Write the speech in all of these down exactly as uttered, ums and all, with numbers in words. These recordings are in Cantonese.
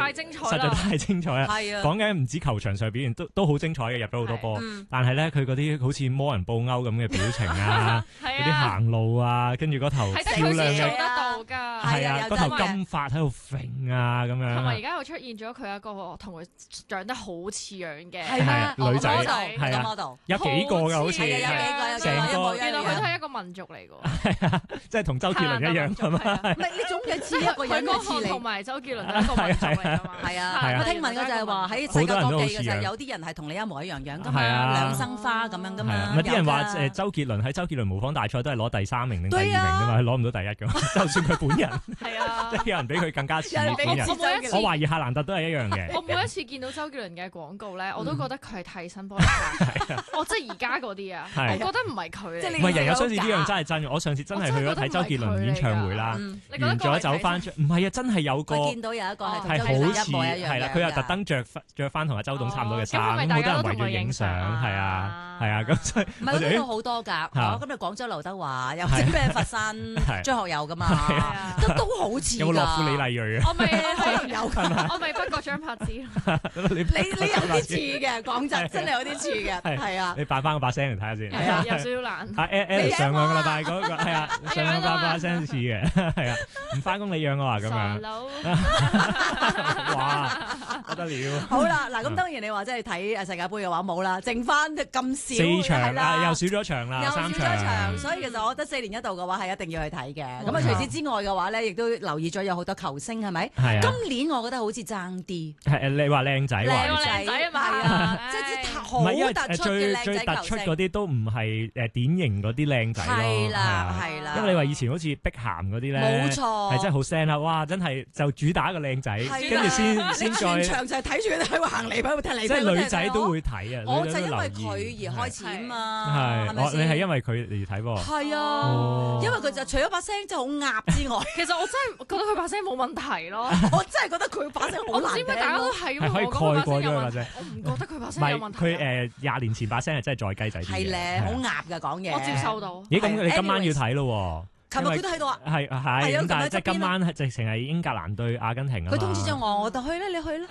太精彩啦， 實在太精彩啦。 係啊， 講緊唔止球場上表現都都好精彩嘅，入咗好多波。但係咧，佢嗰啲好似魔人布歐咁嘅表情啊，嗰啲行路啊，跟住嗰頭漂亮做嘅， 得到㗎。 係啊，嗰頭金髮喺度揈啊咁樣。 同埋而家又出現咗佢一個同佢長得好似樣嘅， 係啊， 女仔係啊 model，有幾個㗎好似， 係啊，有幾個，有成個， 原來佢都係一個民族嚟㗎。 係啊，即係同周杰倫一樣係嘛？ 唔係呢種嘅似一個人嘅似你， 同埋周杰倫係一個民族嚟㗎嘛。 係啊，我聽聞嘅就係話喺世界各地嘅時候，有啲人係同你一模一樣樣㗎嘛，兩生花咁樣㗎嘛。 有啲人話誒周杰倫喺周杰倫模仿大賽都係攞第三名定第二名㗎嘛，佢攞唔到第一㗎，就算佢本人。係啊，即係有人比佢更加似本人。我懷疑夏蘭特都係一樣嘅。 我每一次見到周杰倫嘅廣告咧，我都覺得佢係替身幫你拍。哦，即係而家嗰啲啊，我覺得唔係佢。 唔係人有相似呢樣真係真嘅。我上次真係去咗睇周杰倫演唱會啦，完咗走翻出，唔係啊，真係有個。 我見到有一個係係好似係啦，佢又特登着着翻同阿周董差唔多嘅衫，咁好多人圍住影相，係啊係啊，咁所以唔係嗰度好多㗎。我今日廣州劉德華，又或者咩佛山張學友㗎嘛，都都好似。 有冇樂富李麗蕊啊？ 我未可能有， 我未不過張柏芝。 你你有啲似嘅，講真真係有啲似嘅，係啊。 你扮翻個把聲嚟睇下先。 係啊，有少少難。 阿 L 上兩個禮拜嗰個係啊，上兩個把聲似嘅，係啊，唔翻工你養我啊咁樣。哇，不得了！ 好啦，嗱咁當然你話即係睇世界盃嘅話冇啦，剩翻咁少四場啦， 又少咗場啦，三場。 所以其實我覺得四年一度嘅話係一定要去睇嘅。咁啊，除此之外嘅話咧，亦都留意咗有好多球星係咪？ 係啊。 今年我覺得好似爭啲。 係你話靚仔話靚仔啊嘛，係啊， 即係好突出嘅靚仔球星。 最突出嗰啲都唔係誒典型嗰啲靚仔咯。 係啦，係啦。 因為你話以前好似碧咸嗰啲咧， 冇錯， 係真係好聲啦！哇，真係就主打個靚仔，跟住先先再。 全場就係睇住佢喺度行嚟喺度踢嚟。 即係女仔都會睇啊！ 我就因為佢而開始啊嘛。 係，我你係因為佢嚟睇噃。 係啊，因為佢就除咗把聲真係好鴨之外， 其實我真係覺得佢把聲冇問題咯。 我真係覺得佢把聲好難聽。 我知咩大家都係咁， 可以蓋過咗佢把聲。 我唔覺得佢把聲有問題。 佢誒廿年前把聲係真係再雞仔啲。 係咧，好鴨㗎講嘢。 我接受到。 咦？咁你今晚要睇咯？ 琴日佢都喺度啊。 係係，但係即係今晚係直情係英格蘭對阿根廷啊。 佢通知咗我，我就去啦，你去啦。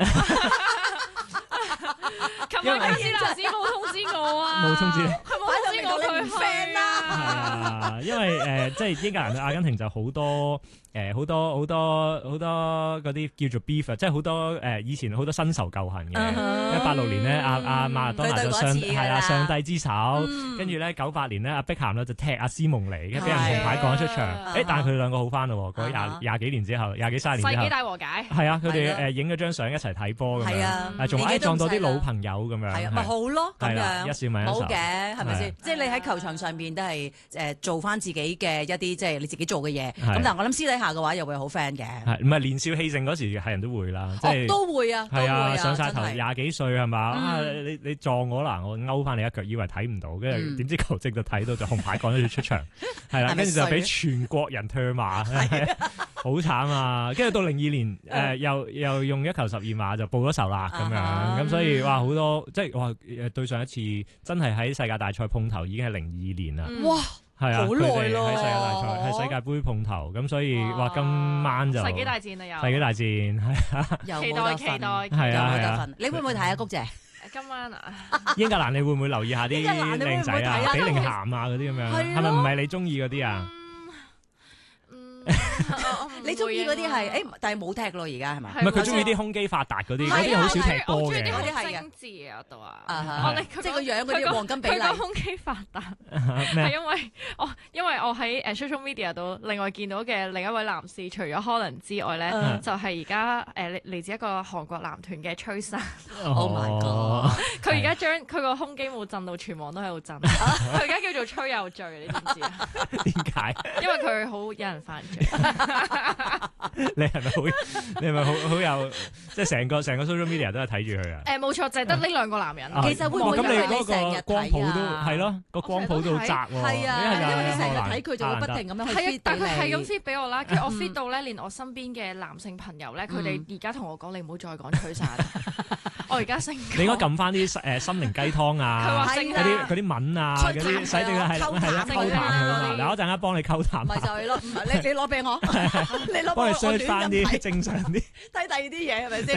琴日啲師奶子冇通知我啊， 冇通知你， 佢冇通知我佢 friend 啦。 係啊，因為誒，即係英格蘭對阿根廷就好多誒，好多好多好多嗰啲叫做 beef，即係好多誒，以前好多新仇舊恨嘅。因為八六年咧，阿阿馬拉多納就上係啦，上帝之手，跟住咧九八年咧，阿碧咸咧就踢阿斯蒙尼，跟住俾人紅牌趕出場。誒，但係佢哋兩個好翻咯，過咗廿廿幾年之後，廿幾卅年之後， 世紀大和解。 係啊，佢哋誒影咗張相一齊睇波咁樣，仲誒撞到啲老朋友咁樣。 係啊，咪好咯，咁樣一笑泯恩仇。 好嘅，係咪先？即係你喺球場上邊都係誒做翻自己嘅一啲即係你自己做嘅嘢。咁但係我諗私底下嘅話又會好 friend 嘅。 係唔係年少氣盛嗰時係人都會啦，即係都會啊， 係啊，上晒頭廿幾歲係嘛？啊，你你撞我啦，我勾翻你一腳，以為睇唔到，跟住點知球證就睇到，就紅牌趕咗佢出場，係啦，跟住就俾全國人唾罵，好慘啊！跟住到零二年誒又又用一球十二碼就報咗仇啦咁樣，咁所以哇好多即係哇誒對上一次真係喺世界大賽碰頭已經係零二年啦。 哇！ 係啊， 好耐咯， 喺世界大賽係世界盃碰頭，咁所以話今晚就世紀大戰啊，又世紀大戰係啊， 期待期待， 係啊係啊，你會唔會睇啊，谷姐？ 今晚啊， 英格蘭你會唔會留意下啲靚仔啊，比寧咸啊嗰啲咁樣，係咪唔係你中意嗰啲啊？ 你中意嗰啲係誒，但係冇踢咯，而家係咪？ 唔係佢中意啲胸肌發達嗰啲，嗰啲好少踢波嘅。 嗰啲係精緻啊，都啊，即係個樣嗰啲黃金比例。 佢個胸肌發達係因為我因為我喺誒 social media 度另外見到嘅另一位男士，除咗可能之外咧，就係而家誒嚟自一個韓國男團嘅崔生。 Oh my god！ 佢而家將佢個胸肌冇震到全網都喺度震。佢而家叫做崔有罪，你知唔知啊？ 點解？ 因為佢好引人犯罪。 你係咪好？你係咪好好有？即係成個成個 social media 都係睇住佢啊？ 誒冇錯，就係得呢兩個男人。 其實會唔會因為你成日光譜都係咯，個光譜都好窄喎。 係啊，因為你成日睇佢就會不停咁樣去 feed 你。 但佢係咁 feed 俾我啦，跟住我 feed 到咧，連我身邊嘅男性朋友咧，佢哋而家同我講：你唔好再講吹散。我而家升。你應該撳翻啲誒心靈雞湯啊，嗰啲嗰啲文啊，嗰啲洗定係係啦，溝淡佢啊嘛。嗱，我陣間幫你溝淡。 咪就係咯，你你攞俾我，你攞幫你 search 翻啲正常啲， 睇第二啲嘢係咪先？